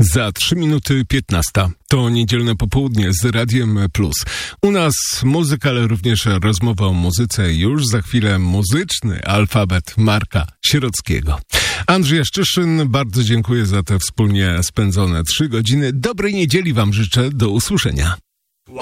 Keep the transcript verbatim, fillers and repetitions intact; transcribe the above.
Za trzy minuty piętnasta. To niedzielne popołudnie z Radiem Plus. U nas muzyka, ale również rozmowa o muzyce. Już za chwilę muzyczny alfabet Marka Sierockiego. Andrzej Szczyszyn, bardzo dziękuję za te wspólnie spędzone trzy godziny. Dobrej niedzieli wam życzę. Do usłyszenia.